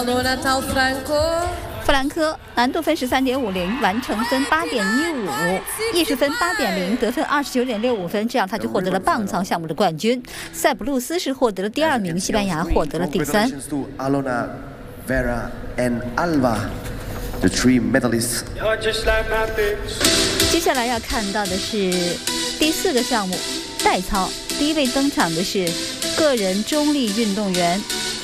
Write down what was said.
弗兰科难度分13.50，完成分8.15，艺术分8.0，得分29.65分，这样他就获得了棒操项目的冠军。塞浦路斯是获得了第2名，西班牙获得了第3。接下来要看到的是第4个项目代操，第一位登场的是个人中立运动员